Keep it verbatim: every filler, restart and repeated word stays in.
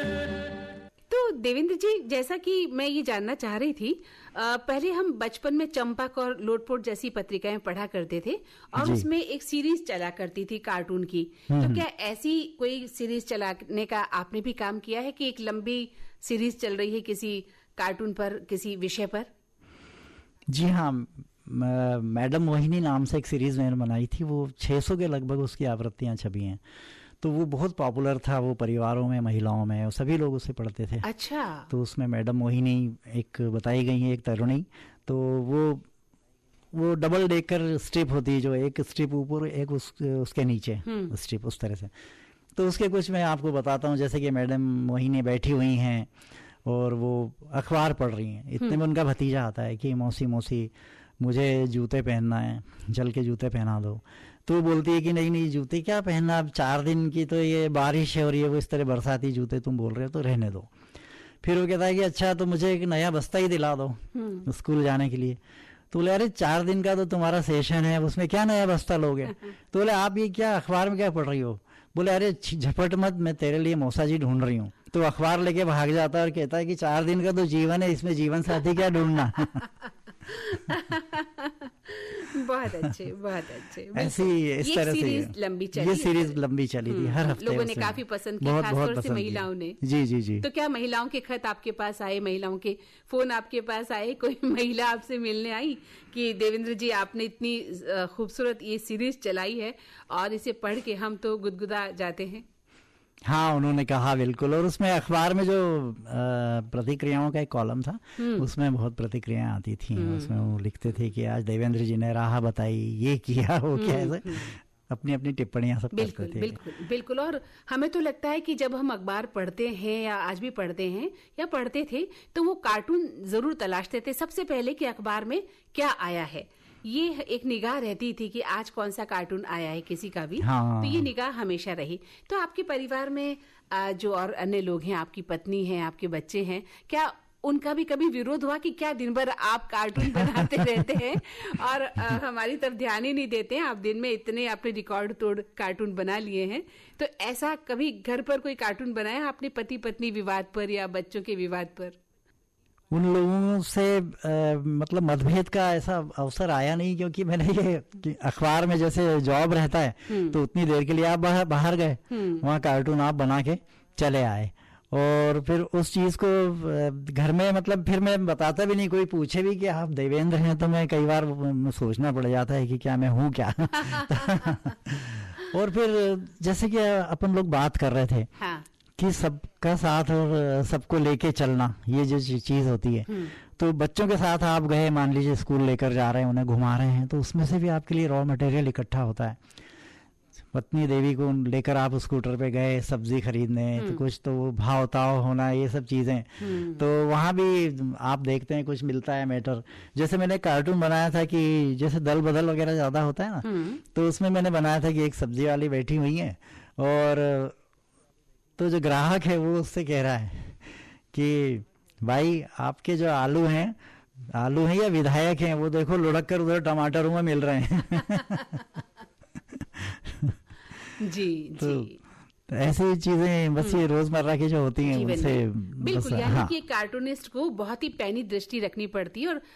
तो देवेंद्र जी, जैसा कि मैं ये जानना चाह रही थी, आ, पहले हम बचपन में चंपक और लोटपोट जैसी पत्रिकाएं पढ़ा करते थे और उसमें एक सीरीज चला करती थी कार्टून की। तो क्या ऐसी कोई सीरीज चलाने का आपने भी काम किया है कि एक लंबी सीरीज चल रही है किसी कार्टून पर, किसी विषय पर? जी हाँ, मैडम मोहिनी नाम से एक सीरीज मैंने बनाई थी, वो छह सौ के लगभग उसकी आवृत्तियां छपी हैं। तो वो बहुत पॉपुलर था, वो परिवारों में, महिलाओं में, सभी लोग उसे पढ़ते थे। अच्छा। तो उसमें मैडम मोहिनी एक बताई गई है, एक तरुणी। तो वो वो डबल डेकर स्ट्रिप होती है, जो एक स्ट्रिप ऊपर एक उस, उसके नीचे स्ट्रिप, उस तरह से। तो उसके कुछ मैं आपको बताता हूँ। जैसे कि मैडम मोहिनी बैठी हुई हैं और वो अखबार पढ़ रही हैं। इतने में उनका भतीजा आता है कि मौसी मौसी मुझे जूते पहनना है, जल के जूते पहना दो। तो वो बोलती है कि नहीं नहीं, जूते क्या पहनना, अब चार दिन की तो ये बारिश है और ये वो इस तरह बरसाती जूते तुम बोल रहे हो, तो रहने दो। फिर वो कहता है कि अच्छा तो मुझे एक नया बस्ता ही दिला दो स्कूल जाने के लिए। तो बोले अरे चार दिन का तो तुम्हारा सेशन है, उसमें क्या नया बस्ता लोगे? तो बोले आप ये क्या अखबार में क्या पढ़ रही हो? बोले अरे झपट मत, मैं तेरे लिए मौसा जी ढूंढ रही हूँ। तो अखबार लेके भाग जाता है और कहता है कि चार दिन का तो जीवन है, इसमें जीवन साथी क्या ढूंढना। बहुत अच्छे, बहुत अच्छे। ऐसी इस तरह से सीरीज लंबी चली, ये सीरीज लंबी चली थी, हर हफ्ते लोगों ने काफी पसंद किया, खासतौर से महिलाओं ने। जी जी जी। तो क्या महिलाओं के खत आपके पास आए, महिलाओं के फोन आपके पास आए? कोई महिला आपसे मिलने आई कि देवेंद्र जी आपने इतनी खूबसूरत ये सीरीज चलाई है और इसे पढ़ के हम तो गुदगुदा जाते हैं? हाँ, उन्होंने कहा बिल्कुल। और उसमें अखबार में जो प्रतिक्रियाओं का एक कॉलम था, उसमें बहुत प्रतिक्रियाएं आती थी। उसमें वो लिखते थे कि आज देवेंद्र जी ने राह बताई, ये किया, वो किया, ऐसे अपनी अपनी टिप्पणियां सब करते थे। बिल्कुल बिल्कुल। और हमें तो लगता है कि जब हम अखबार पढ़ते हैं या आज भी पढ़ते हैं या पढ़ते थे, तो वो कार्टून जरूर तलाशते थे सबसे पहले कि अखबार में क्या आया है। ये एक निगाह रहती थी कि आज कौन सा कार्टून आया है किसी का भी। हाँ। तो ये निगाह हमेशा रही। तो आपके परिवार में जो और अन्य लोग हैं, आपकी पत्नी है, आपके बच्चे हैं, क्या उनका भी कभी विरोध हुआ कि क्या दिन भर आप कार्टून बनाते रहते हैं और आ, हमारी तरफ ध्यान ही नहीं देते हैं? आप दिन में इतने आपने रिकॉर्ड तोड़ कार्टून बना लिए हैं, तो ऐसा कभी घर पर कोई कार्टून बनाया आपने पति पत्नी विवाद पर या बच्चों के विवाद पर? उन लोगों से आ, मतलब मतभेद का ऐसा अवसर आया नहीं, क्योंकि मैंने ये अखबार में जैसे जॉब रहता है तो उतनी देर के लिए आप बाहर बाहर गए, वहाँ कार्टून आप बना के चले आए। और फिर उस चीज को घर में मतलब फिर मैं बताता भी नहीं, कोई पूछे भी कि आप देवेंद्र हैं तो मैं कई बार सोचना पड़ जाता है कि क्या मैं हूँ क्या। और फिर जैसे कि अपन लोग बात कर रहे थे, हाँ। कि सबका साथ और सबको लेके चलना, ये जो चीज होती है, तो बच्चों के साथ आप गए, मान लीजिए स्कूल लेकर जा रहे हैं, उन्हें घुमा रहे हैं, तो उसमें से भी आपके लिए रॉ मटेरियल इकट्ठा होता है। पत्नी देवी को लेकर आप स्कूटर पे गए सब्जी खरीदने, तो कुछ तो भाव ताव होना, ये सब चीजें, तो वहां भी आप देखते हैं कुछ मिलता है मैटर। जैसे मैंने कार्टून बनाया था कि जैसे दल बदल वगैरह ज्यादा होता है ना, तो उसमें मैंने बनाया था कि एक सब्जी वाली बैठी हुई है और तो जो ग्राहक है वो उससे कह रहा है कि भाई आपके जो आलू हैं, आलू हैं या विधायक हैं, वो देखो लुढ़क कर उधर टमाटरों में मिल रहे हैं। जी तो, जी। तो ऐसी चीजें बस ये रोजमर्रा की जो होती हैं उनसे बिल्कुल, यानी हाँ। कि कार्टूनिस्ट को बहुत ही पैनी दृष्टि रखनी पड़ती है और